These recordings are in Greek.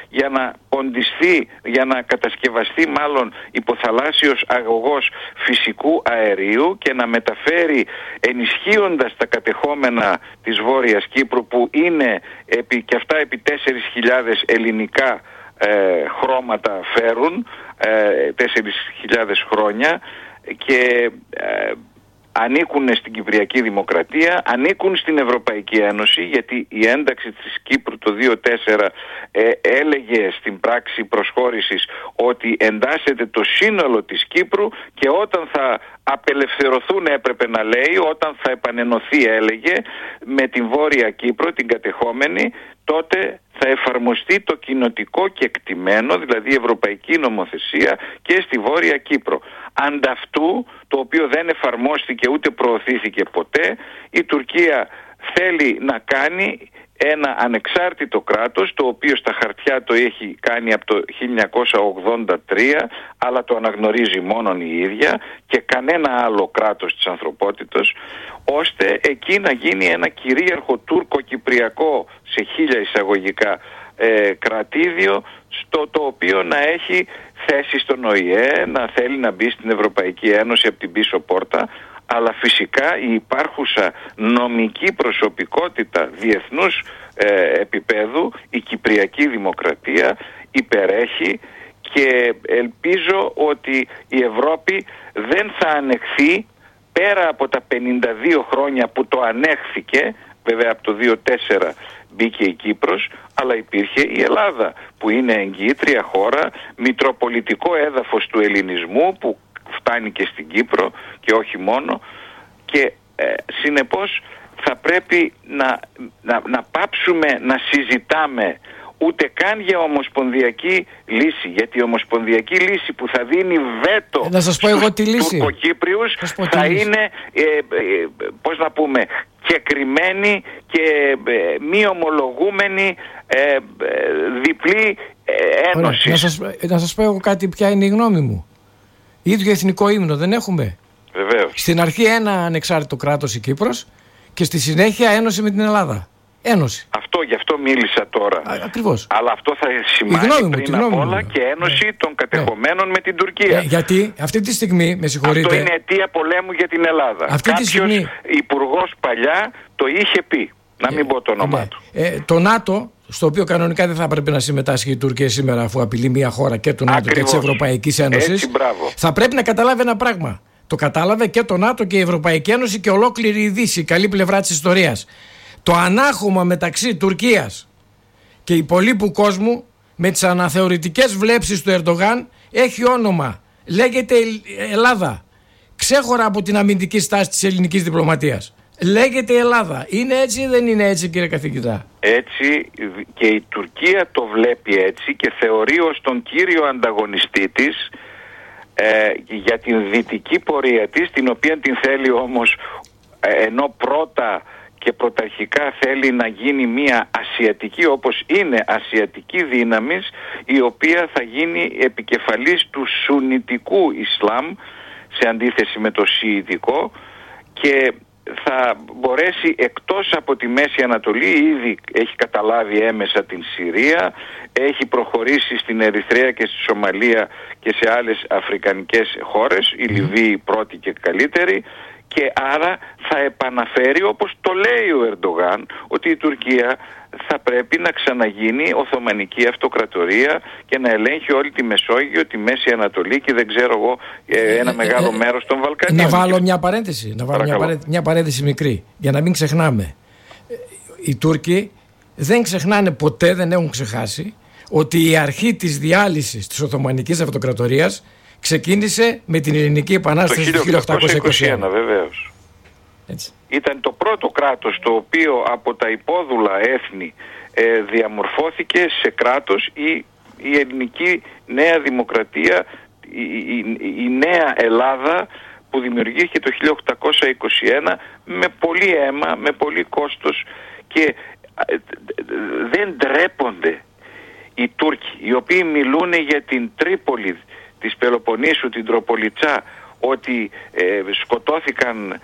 για να ποντιστεί, για να κατασκευαστεί μάλλον υποθαλάσσιος αγωγός φυσικού αερίου και να μεταφέρει, ενισχύοντας τα κατεχόμενα της Βόρειας Κύπρου, που είναι και αυτά επί 4.000 ελληνικά χρώματα φέρουν, 4.000 χρόνια, και ανήκουν στην Κυπριακή Δημοκρατία, ανήκουν στην Ευρωπαϊκή Ένωση, γιατί η ένταξη της Κύπρου το 2004 έλεγε στην πράξη προσχώρησης ότι εντάσσεται το σύνολο της Κύπρου, και όταν θα απελευθερωθούν, έπρεπε να λέει, όταν θα επανενωθεί, έλεγε, με την Βόρεια Κύπρο, την κατεχόμενη, τότε θα εφαρμοστεί το κοινοτικό κεκτημένο, δηλαδή η ευρωπαϊκή νομοθεσία, και στη Βόρεια Κύπρο. Ανταυτού, το οποίο δεν εφαρμόστηκε ούτε προωθήθηκε ποτέ, η Τουρκία θέλει να κάνει ένα ανεξάρτητο κράτος, το οποίο στα χαρτιά το έχει κάνει από το 1983, αλλά το αναγνωρίζει μόνον η ίδια και κανένα άλλο κράτος της ανθρωπότητος, ώστε εκεί να γίνει ένα κυρίαρχο τουρκο-κυπριακό, σε 1000 εισαγωγικά, κρατήδιο, το οποίο να έχει θέση στον ΟΗΕ, να θέλει να μπει στην Ευρωπαϊκή Ένωση από την πίσω πόρτα, αλλά φυσικά η υπάρχουσα νομική προσωπικότητα διεθνούς επίπεδου, η Κυπριακή Δημοκρατία, υπερέχει, και ελπίζω ότι η Ευρώπη δεν θα ανεχθεί, πέρα από τα 52 χρόνια που το ανέχθηκε, βέβαια από το 2004 μπήκε η Κύπρος, αλλά υπήρχε η Ελλάδα, που είναι εγγυήτρια χώρα, μητροπολιτικό έδαφος του ελληνισμού, που φτάνει και στην Κύπρο και όχι μόνο, και συνεπώς θα πρέπει να πάψουμε να συζητάμε ούτε καν για ομοσπονδιακή λύση, γιατί η ομοσπονδιακή λύση που θα δίνει βέτο στους Τουρκοκύπριους θα είναι, πώς να πούμε, κεκριμένη και μη ομολογούμενη διπλή ένωση. Να σας πω εγώ κάτι, ποια είναι η γνώμη μου. Ίδιο εθνικό ύμνο δεν έχουμε? Βεβαίως. Στην αρχή ένα ανεξάρτητο κράτος η Κύπρος και στη συνέχεια ένωση με την Ελλάδα. Ένωση. Γι' αυτό μίλησα τώρα. Ακριβώς. Αλλά αυτό θα σημαίνει πριν απ' όλα και ένωση των κατεχομένων με την Τουρκία. Γιατί αυτή τη στιγμή, με συγχωρείτε, αυτό είναι αιτία πολέμου για την Ελλάδα. Κάποιος υπουργός παλιά το είχε πει. Να μην πω το όνομά του. Το ΝΑΤΟ, στο οποίο κανονικά δεν θα πρέπει να συμμετάσχει η Τουρκία σήμερα, αφού απειλεί μια χώρα και του ΝΑΤΟ και της Ευρωπαϊκής Ένωσης, θα πρέπει να καταλάβει ένα πράγμα. Το κατάλαβε και το ΝΑΤΟ και η Ευρωπαϊκή Ένωση και ολόκληρη η Δύση, η καλή πλευρά της ιστορίας. Το ανάχωμα μεταξύ Τουρκίας και υπολείπου κόσμου, με τις αναθεωρητικές βλέψεις του Ερντογάν, έχει όνομα. Λέγεται Ελλάδα. Ξέχωρα από την αμυντική στάση της ελληνικής διπλωματίας. Λέγεται Ελλάδα. Είναι έτσι ή δεν είναι έτσι, κύριε καθηγητά? Έτσι, και η Τουρκία το βλέπει έτσι και θεωρεί ως τον κύριο ανταγωνιστή της για την δυτική πορεία της, την οποία την θέλει όμως, ενώ πρώτα και πρωταρχικά θέλει να γίνει μια ασιατική, όπως είναι ασιατική δύναμη, η οποία θα γίνει επικεφαλής του σουνιτικού Ισλάμ σε αντίθεση με το σιητικό, και θα μπορέσει εκτός από τη Μέση Ανατολή, ήδη έχει καταλάβει έμεσα την Συρία, έχει προχωρήσει στην Ερυθρέα και στη Σομαλία και σε άλλες αφρικανικές χώρες, η Λιβύη πρώτη και καλύτερη, και άρα θα επαναφέρει, όπως το λέει ο Ερντογάν, ότι η Τουρκία θα πρέπει να ξαναγίνει Οθωμανική Αυτοκρατορία και να ελέγχει όλη τη Μεσόγειο, τη Μέση Ανατολή και δεν ξέρω εγώ ένα μεγάλο μέρος των Βαλκανίων. Να βάλω μια παρένθεση, μια παρένθεση μικρή, για να μην ξεχνάμε. Οι Τούρκοι δεν ξεχνάνε ποτέ, δεν έχουν ξεχάσει, ότι η αρχή της διάλυσης της Οθωμανικής Αυτοκρατορίας ξεκίνησε με την Ελληνική Επανάσταση του 1821. Βεβαίως. Ήταν το πρώτο κράτος το οποίο από τα υπόδουλα έθνη διαμορφώθηκε σε κράτος, η ελληνική νέα δημοκρατία, η νέα Ελλάδα, που δημιουργήθηκε το 1821 με πολύ αίμα, με πολύ κόστος, και δεν ντρέπονται οι Τούρκοι, οι οποίοι μιλούν για την Τρίπολη της Πελοποννήσου, την Τροπολιτσά, ότι σκοτώθηκαν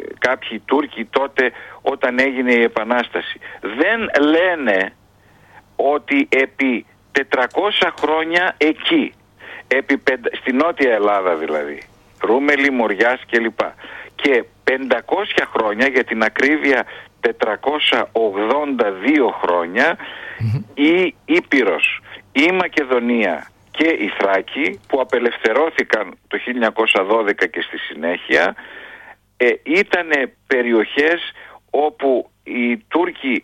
κάποιοι Τούρκοι τότε όταν έγινε η Επανάσταση. Δεν λένε ότι επί 400 χρόνια εκεί, στη Νότια Ελλάδα δηλαδή, Ρούμελη, Μοριάς κλπ, και 500 χρόνια, για την ακρίβεια 482 χρόνια, η Ήπειρος, η Μακεδονία και η Θράκη, που απελευθερώθηκαν το 1912 και στη συνέχεια, ήταν περιοχές όπου οι Τούρκοι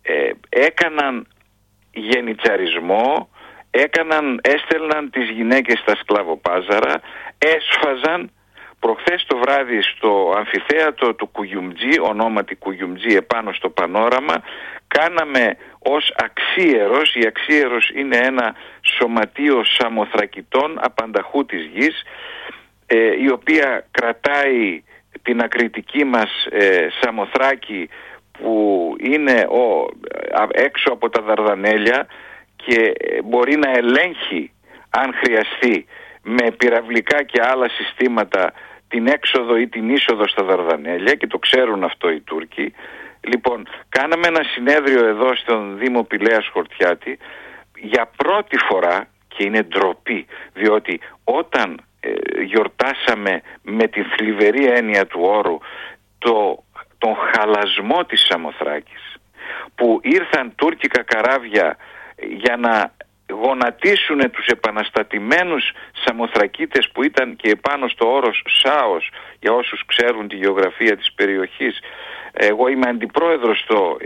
έκαναν γενιτσαρισμό, έστελναν τις γυναίκες στα σκλαβοπάζαρα, έσφαζαν. Προχθές το βράδυ στο αμφιθέατρο του Κουγιουμτζή, ονόματι Κουγιουμτζή, επάνω στο πανόραμα, κάναμε ως αξίερος, η αξίερος είναι ένα σωματείο σαμοθρακητών απανταχού της γης, η οποία κρατάει την ακριτική μας Σαμοθράκη, που είναι έξω από τα Δαρδανέλια και μπορεί να ελέγχει, αν χρειαστεί, με πυραυλικά και άλλα συστήματα την έξοδο ή την είσοδο στα Δαρδανέλια, και το ξέρουν αυτό οι Τούρκοι. Λοιπόν, κάναμε ένα συνέδριο εδώ στον Δήμο Πηλέας Χορτιάτη για πρώτη φορά, και είναι ντροπή, διότι όταν γιορτάσαμε με τη θλιβερή έννοια του όρου τον χαλασμό της Σαμοθράκης, που ήρθαν τουρκικά καράβια για να γονατίσουν τους επαναστατημένους Σαμοθρακίτες που ήταν και επάνω στο όρος Σάος, για όσους ξέρουν τη γεωγραφία της περιοχής. Εγώ είμαι αντιπρόεδρος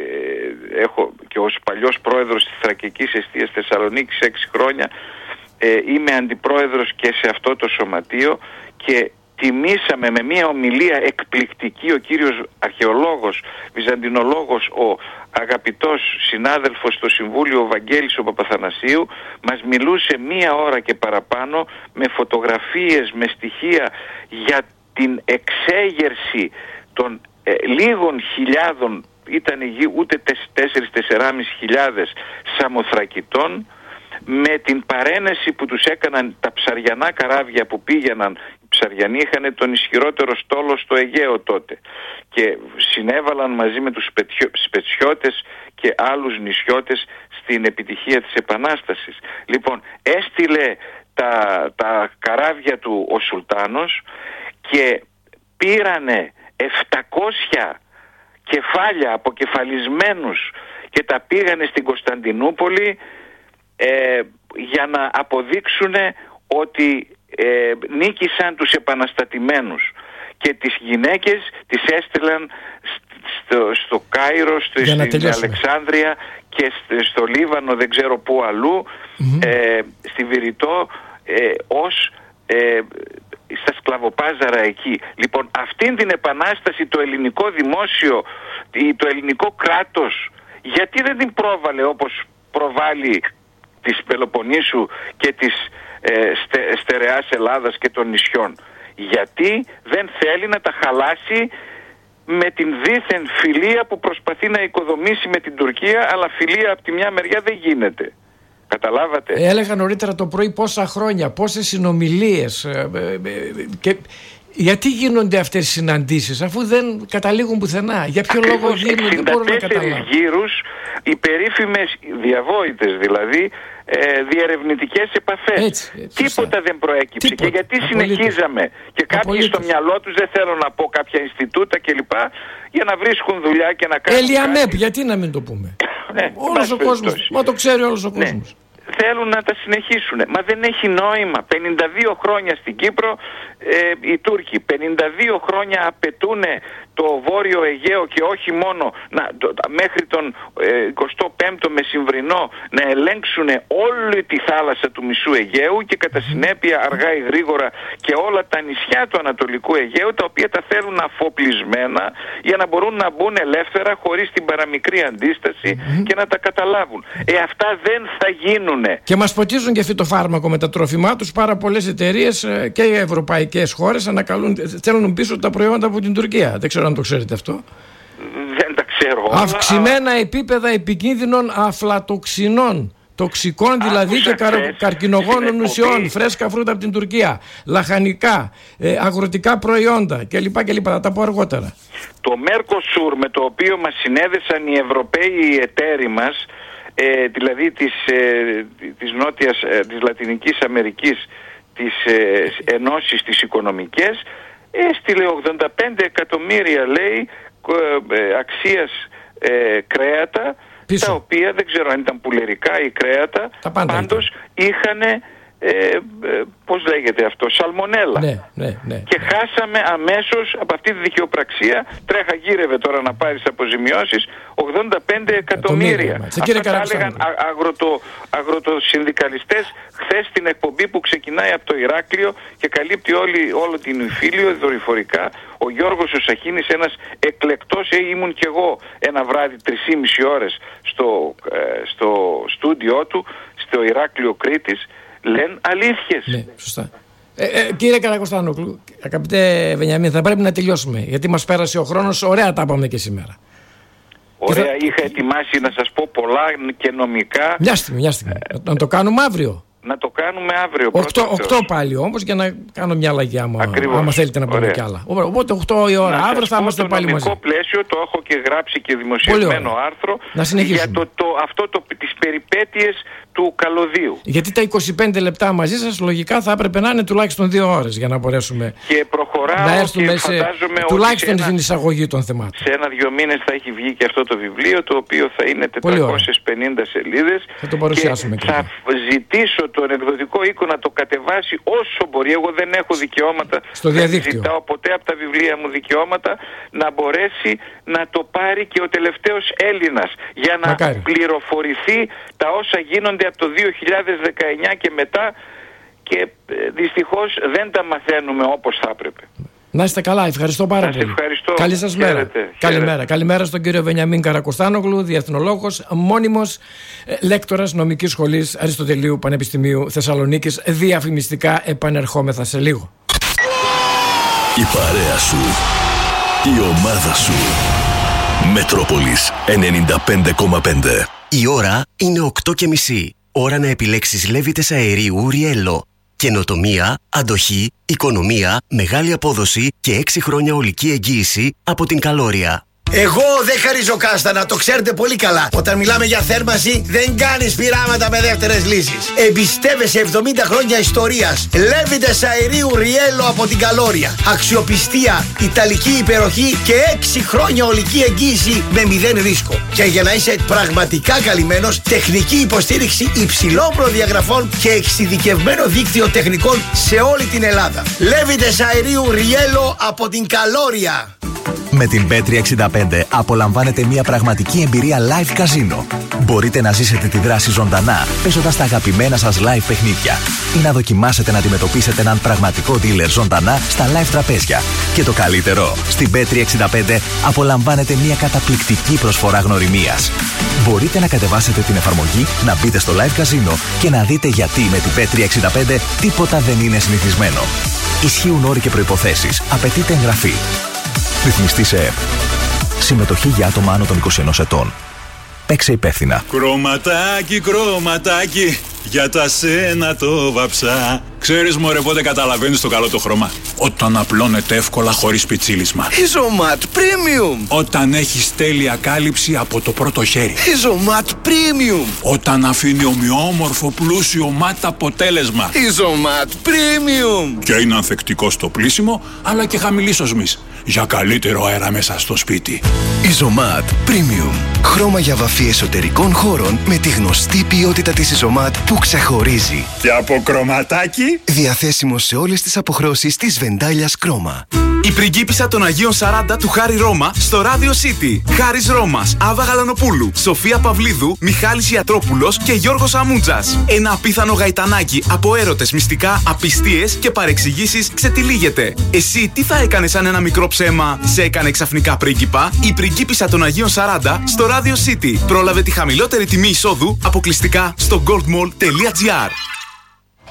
έχω και ως παλιός πρόεδρος της Θρακικής Εστίας Θεσσαλονίκης 6 χρόνια, είμαι αντιπρόεδρος και σε αυτό το σωματείο, και τιμήσαμε με μια ομιλία εκπληκτική, ο κύριος αρχαιολόγος, βυζαντινολόγος, ο αγαπητός συνάδελφος στο Συμβούλιο, ο Βαγγέλης ο Παπαθανασίου, μας μιλούσε 1 ώρα και παραπάνω με φωτογραφίες, με στοιχεία για την εξέγερση των λίγων χιλιάδων, ήταν ούτε 4-4.500 Σαμοθρακητών, με την παρένεση που τους έκαναν τα ψαριανά καράβια που πήγαιναν. Οι ψαριανοί είχαν τον ισχυρότερο στόλο στο Αιγαίο τότε και συνέβαλαν μαζί με τους σπετσιώτες και άλλους νησιώτες στην επιτυχία της Επανάστασης. Λοιπόν, έστειλε τα καράβια του ο Σουλτάνος και πήρανε 700 κεφάλια αποκεφαλισμένους και τα πήγανε στην Κωνσταντινούπολη για να αποδείξουν ότι νίκησαν τους επαναστατημένους, και τις γυναίκες τις έστειλαν στο Κάιρο, στην Αλεξάνδρεια και στο Λίβανο, δεν ξέρω πού αλλού, στη Βηρητό, ως στα σκλαβοπάζαρα εκεί. Λοιπόν, αυτήν την επανάσταση το ελληνικό δημόσιο, το ελληνικό κράτος, γιατί δεν την πρόβαλε όπως προβάλλει της Πελοποννήσου και της στερεάς Ελλάδας και των νησιών? Γιατί δεν θέλει να τα χαλάσει με την δίθεν φιλία που προσπαθεί να οικοδομήσει με την Τουρκία, αλλά φιλία από τη μια μεριά δεν γίνεται. Καταλάβατε? Έλεγα νωρίτερα το πρωί πόσα χρόνια, πόσες συνομιλίες, και γιατί γίνονται αυτές οι συναντήσεις αφού δεν καταλήγουν πουθενά? Για ποιο λόγο γίνονται? Δεν μπορώ να καταλάβω. Γύρους, οι περίφημες διαβόητες δηλαδή διερευνητικές επαφές. Έτσι, τίποτα δεν προέκυψε. Και γιατί συνεχίζαμε, και κάποιοι στο μυαλό τους, δεν θέλω να πω κάποια Ινστιτούτα κλπ, για να βρίσκουν δουλειά και να κάνουν Ελιαμέπ, γιατί να μην το πούμε? Όλος ο κόσμος, μα το ξέρει όλος ο κόσμος. Θέλουν να τα συνεχίσουν. Μα δεν έχει νόημα. 52 χρόνια στην Κύπρο οι Τούρκοι, 52 χρόνια απαιτούν το Βόρειο Αιγαίο, και όχι μόνο, μέχρι τον 25ο μεσημβρινό να ελέγξουν όλη τη θάλασσα του μισού Αιγαίου, και κατά συνέπεια αργά ή γρήγορα και όλα τα νησιά του Ανατολικού Αιγαίου, τα οποία τα θέλουν αφοπλισμένα για να μπορούν να μπουν ελεύθερα χωρίς την παραμικρή αντίσταση και να τα καταλάβουν. Αυτά δεν θα γίνουν. Και μας ποτίζουν και φυτοφάρμακο με τα τρόφιμά τους πάρα πολλές εταιρείες και οι ευρωπαϊκές χώρες στέλνουν πίσω τα προϊόντα από την Τουρκία. Δεν ξέρω αν το ξέρετε αυτό. Δεν τα ξέρω. Αυξημένα επίπεδα επικίνδυνων αφλατοξινών, τοξικών δηλαδή και καρκινογόνων ουσιών, φρέσκα φρούτα από την Τουρκία, λαχανικά, αγροτικά προϊόντα κλπ. Θα τα πω αργότερα. Το Mercosur, με το οποίο μας συνέδεσαν οι Ευρωπαίοι εταίροι μας, δηλαδή της Νότιας, της Λατινικής Αμερικής, τις ενώσεις τις οικονομικές, έστειλε 85 εκατομμύρια, λέει, αξίας κρέατα, πίσω, τα οποία δεν ξέρω αν ήταν πουλερικά ή κρέατα, πάντως είχαν πώς λέγεται αυτό, σαλμονέλα. Ναι. Και χάσαμε αμέσως από αυτή τη δικαιοπραξία. Τρέχα γύρευε τώρα να πάρεις αποζημιώσεις 85 εκατομμύρια. Αυτά τα έλεγαν αγροτοσυνδικαλιστές χθες στην εκπομπή που ξεκινάει από το Ηράκλειο και καλύπτει όλο την Ιφίλιο δορυφορικά. Ο Γιώργος ο Σαχίνης, ένας εκλεκτός, ήμουν κι εγώ ένα βράδυ 3,5 ώρες στο στούντιό του στο Ηράκλειο Κρήτης. Λένε αλήθειες. Ναι, σωστά. Κύριε Καρακοστάνογλου, αγαπητέ Βενιαμίν, θα πρέπει να τελειώσουμε, γιατί μας πέρασε ο χρόνος. Ωραία τα πάμε και σήμερα. Ωραία, είχα ετοιμάσει να σας πω πολλά και νομικά. Μια στιγμή. Να το κάνουμε αύριο. Να το κάνουμε αύριο. 8 πάλι όμως, για να κάνω μια αλλαγή άμα θέλετε να πούμε κι άλλα. Οπότε 8 η ώρα αύριο θα είμαστε πάλι μαζί. Στο νομικό πλαίσιο το έχω και γράψει και δημοσιευμένο άρθρο για τις περιπέτειες του καλωδίου. Γιατί τα 25 λεπτά μαζί σας λογικά θα έπρεπε να είναι τουλάχιστον 2 ώρες για να μπορέσουμε και προχωράω να έρθουμε τουλάχιστον στην εισαγωγή των θεμάτων. Σε 1-2 μήνες θα έχει βγει και αυτό το βιβλίο, το οποίο θα είναι 450 σελίδες. Θα το παρουσιάσουμε και θα ζητήσω τον εκδοτικό οίκο να το κατεβάσει όσο μπορεί. Εγώ δεν έχω δικαιώματα στο διαδίκτυο. Δεν ζητάω ποτέ από τα βιβλία μου δικαιώματα, να μπορέσει να το πάρει και ο τελευταίος Έλληνας για να πληροφορηθεί τα όσα γίνονται από το 2019 και μετά, και δυστυχώς δεν τα μαθαίνουμε όπως θα έπρεπε. Να είστε καλά, ευχαριστώ πάρα πολύ. Ευχαριστώ. Καλή σας μέρα. Καλημέρα στον κύριο Βενιαμίν Καρακοστάνογλου, διεθνολόγος, μόνιμος λέκτορας νομικής σχολής Αριστοτελείου Πανεπιστημίου Θεσσαλονίκης. Διαφημιστικά επανερχόμεθα σε λίγο. Η παρέα σου, η ομάδα σου. Μετρόπολης 95,5. Η ώρα είναι 8:30. Ώρα να επιλέξεις λέβητες αερίου Ριέλο. Καινοτομία, αντοχή, οικονομία, μεγάλη απόδοση και 6 χρόνια ολική εγγύηση από την Καλόρια. Εγώ δεν χαρίζω κάστανα, το ξέρετε πολύ καλά. Όταν μιλάμε για θέρμανση, δεν κάνεις πειράματα με δεύτερες λύσεις. Εμπιστεύεσαι 70 χρόνια ιστορίας. Λέβητες αερίου Ριέλο από την Καλόρια. Αξιοπιστία, ιταλική υπεροχή και 6 χρόνια ολική εγγύηση με 0 ρίσκο. Και για να είσαι πραγματικά καλυμμένος, τεχνική υποστήριξη υψηλών προδιαγραφών και εξειδικευμένο δίκτυο τεχνικών σε όλη την Ελλάδα. Λέβητες αερίου Ριέλο από την Καλόρια. Με την Bet365 απολαμβάνετε μια πραγματική εμπειρία live καζίνο. Μπορείτε να ζήσετε τη δράση ζωντανά, παίζοντας τα αγαπημένα σας live παιχνίδια ή να δοκιμάσετε να αντιμετωπίσετε έναν πραγματικό dealer ζωντανά στα live τραπέζια. Και το καλύτερο, στην Bet365 απολαμβάνετε μια καταπληκτική προσφορά γνωριμίας. Μπορείτε να κατεβάσετε την εφαρμογή, να μπείτε στο live καζίνο και να δείτε γιατί με την Bet365 τίποτα δεν είναι συνηθισμένο. Ισχύουν όροι και προϋποθέσεις. Απαιτείται εγγραφή. Ρυθμιστή σε ΕΠ. Συμμετοχή για άτομα άνω των 21 ετών. Παίξε υπεύθυνα. Κρωματάκι, για τα σένα το βαψά. Ξέρεις μωρέ πότε καταλαβαίνεις το καλό το χρώμα? Όταν απλώνεται εύκολα χωρίς πιτσίλισμα. Ιζωμάτ Premium. Όταν έχεις τέλεια κάλυψη από το πρώτο χέρι. Ιζωμάτ Premium. Όταν αφήνει ομοιόμορφο πλούσιο μάτ αποτέλεσμα. Ιζωμάτ Premium. Και είναι ανθεκτικό στο πλύσιμο, αλλά και χαμηλής οσμής, για καλύτερο αέρα μέσα στο σπίτι. Ιζωμάτ Premium. Χρώμα για βαφή εσωτερικών χώρων με τη γνωστή ποιότητα της Ιζωμάτ που ξεχωρίζει. Και από κρωματάκι. Διαθέσιμο σε όλες τις αποχρώσεις της Βεντάλιας Κρόμα. Η πριγκίπισσα των Αγίων 40 του Χάρη Ρώμα στο Radio City. Χάρης Ρώμας, Άβα Γαλανοπούλου, Σοφία Παυλίδου, Μιχάλης Ιατρόπουλος και Γιώργος Αμούντζας. Ένα απίθανο γαϊτανάκι από έρωτες, μυστικά, απιστίες και παρεξηγήσεις ξετυλίγεται. Εσύ τι θα έκανες αν ένα μικρό ψέμα σε έκανε ξαφνικά πρίγκιπα? Η πριγκίπισσα των Αγίων 40 στο Radio City. Πρόλαβε τη χαμηλότερη τιμή εισόδου αποκλειστικά στο goldmall.gr.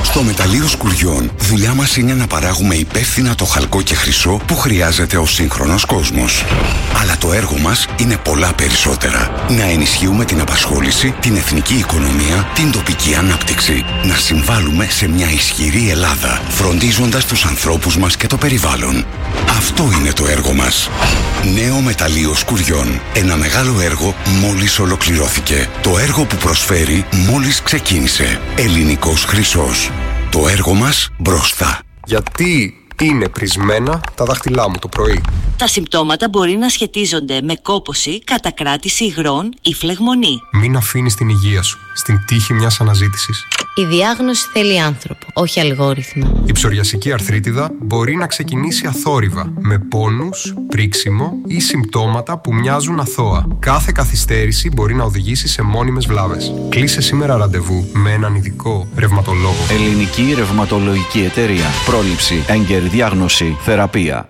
Στο μεταλλείο Σκουριών, δουλειά μας είναι να παράγουμε υπεύθυνα το χαλκό και χρυσό που χρειάζεται ο σύγχρονος κόσμος. Αλλά το έργο μας είναι πολλά περισσότερα. Να ενισχύουμε την απασχόληση, την εθνική οικονομία, την τοπική ανάπτυξη. Να συμβάλλουμε σε μια ισχυρή Ελλάδα, φροντίζοντας τους ανθρώπους μας και το περιβάλλον. Αυτό είναι το έργο μας. Νέο μεταλλείο Σκουριών. Ένα μεγάλο έργο μόλις ολοκληρώθηκε. Το έργο που προσφέρει μόλις ξεκίνησε. Ελληνικός χρυσός. Το έργο μας μπροστά. Γιατί είναι πρισμένα τα δάχτυλά μου το πρωί? Τα συμπτώματα μπορεί να σχετίζονται με κόπωση, κατακράτηση υγρών ή φλεγμονή. Μην αφήνεις την υγεία σου στην τύχη μιας αναζήτησης. Η διάγνωση θέλει άνθρωπο, όχι αλγόριθμο. Η ψωριασική αρθρίτιδα μπορεί να ξεκινήσει αθόρυβα, με πόνους, πρίξιμο ή συμπτώματα που μοιάζουν αθώα. Κάθε καθυστέρηση μπορεί να οδηγήσει σε μόνιμες βλάβες. Κλείσε σήμερα ραντεβού με έναν ειδικό ρευματολόγο. Ελληνική Ρευματολογική Εταιρεία. Πρόληψη, έγκαιρη διάγνωση, θεραπεία.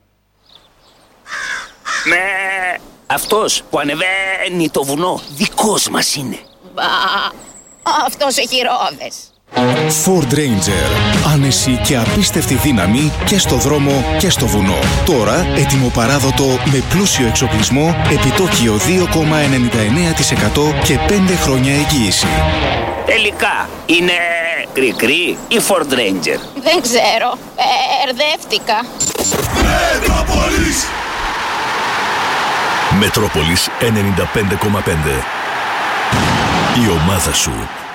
Αυτός που ανεβαίνει το βουνό δικός μας είναι. Μπα, αυτός έχει ρόδες. Ford Ranger. Άνεση και απίστευτη δύναμη και στο δρόμο και στο βουνό. Τώρα έτοιμο παράδοτο με πλούσιο εξοπλισμό, επιτόκιο 2,99% και 5 χρόνια εγγύηση. Τελικά είναι κρικρή ή Ford Ranger? Δεν ξέρω, μπερδεύτηκα. Μετρόπολης. Μετρόπολης 95,5. Η ομάδα σου.